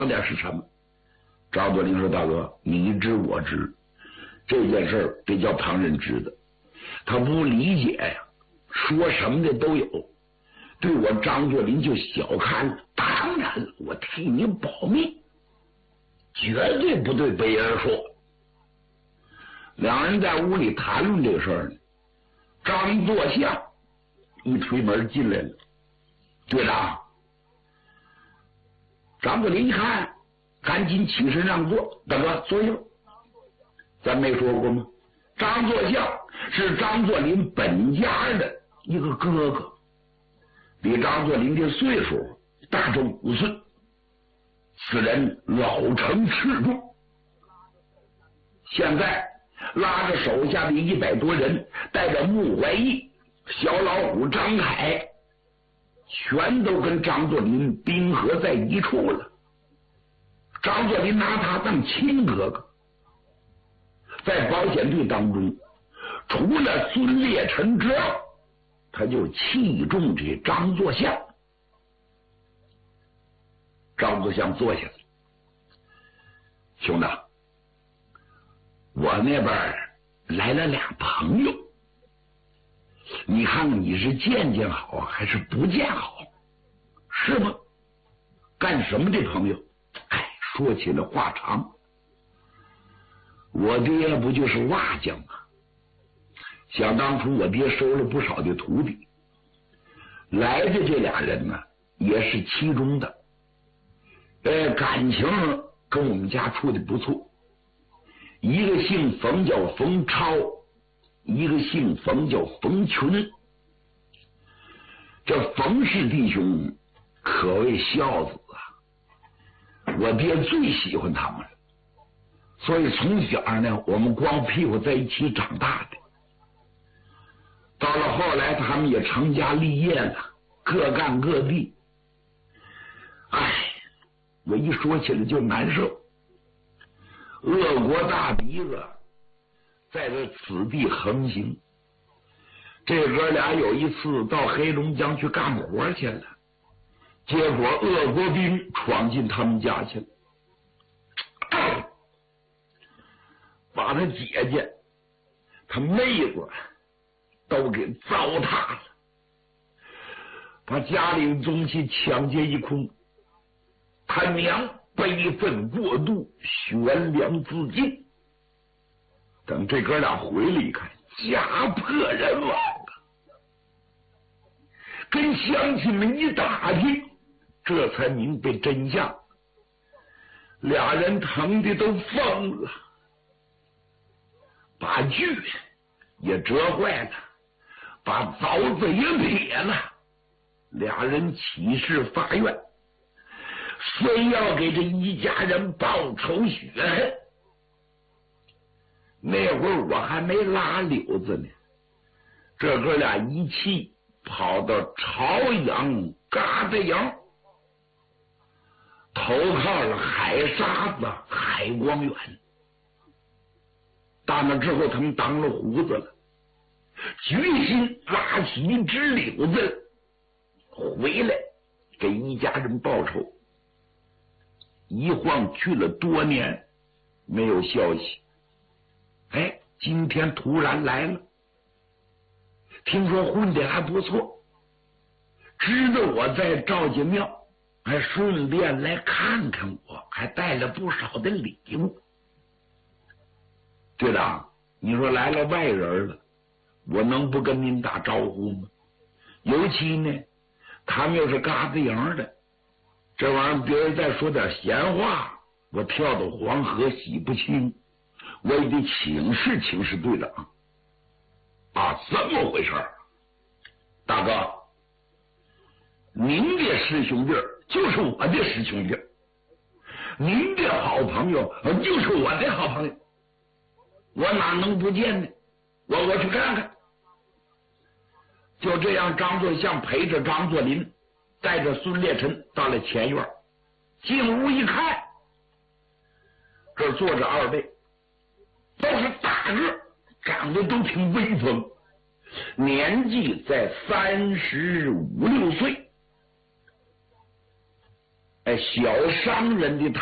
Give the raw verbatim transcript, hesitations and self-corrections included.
的是什么？张作霖说：“大哥，你知我知，这件事儿得叫旁人知道。他不理解呀，说什么的都有，对我张作霖就小看了。当然了，我替你保密，绝对不对别人说。”两人在屋里谈论这个事儿呢。张作相一推门进来了，队长。张作霖一看，赶紧起身让座，大哥坐下。咱没说过吗？张作相是张作霖本家的一个哥哥，比张作霖的岁数大着五岁。此人老成持重，现在拉着手下的一百多人，带着穆怀义、小老虎张凯，全都跟张作霖冰河在一处了。张作霖拿他当亲哥哥。在保险队当中，除了孙烈臣之外，他就器重这张作相。张作相坐下了，兄弟，我那边来了俩朋友，你看你是见见好还是不见好？是吗？干什么的朋友？哎，说起来话长。我爹不就是瓦匠吗？想当初我爹收了不少的徒弟，来的这俩人呢，也是其中的。呃，感情跟我们家处的不错。一个姓冯叫冯超，一个姓冯叫冯群。这冯氏弟兄可谓孝子啊，我爹最喜欢他们了。所以从小呢，我们光屁股在一起长大的。到了后来，他们也成家立业了，各干各地。哎，我一说起来就难受。俄国大鼻子在这此地横行，这哥俩有一次到黑龙江去干活去了，结果俄国兵闯进他们家去了。把他姐姐、他妹子都给糟蹋了，把家里的东西抢劫一空。他娘悲愤过度，悬梁自尽。等这哥俩回来一看，家破人亡啊！跟乡亲们一打听，这才明白真相。俩人疼的都疯了。把锯也折坏了，把凿子也撇了。俩人起誓发愿，非要给这一家人报仇雪恨。那会儿我还没拉柳子呢，这哥俩一气跑到朝阳疙瘩营，投靠了海沙子海光远。到那之后，他们当了胡子了，决心拉起一支柳子回来给一家人报仇。一晃去了多年，没有消息。哎，今天突然来了，听说混的还不错，知道我在赵家庙，还顺便来看看我，还带了不少的礼物。队长，你说来了外人了，我能不跟您打招呼吗？尤其呢，他们又是疙瘩营的，这玩意儿别人再说点闲话，我跳到黄河洗不清，我也得请示请示队长。啊，这么回事儿？大哥，您的师兄弟就是我的师兄弟，您的好朋友就是我的好朋友。我哪能不见呢？我我去看看。就这样，张作相陪着张作霖，带着孙烈臣到了前院。进屋一看，这儿坐着二位，都是大个，长得都挺威风，年纪在三十五六岁。 哎，小商人的